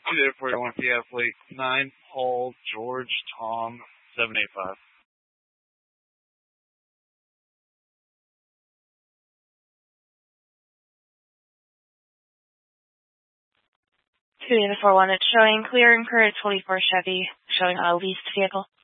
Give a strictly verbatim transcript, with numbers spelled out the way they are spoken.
two eight four one P F Lake nine, Paul, George, Tom, seven eight five. two eight four one, it's showing clear and clear twenty-four Chevy, showing a leased vehicle.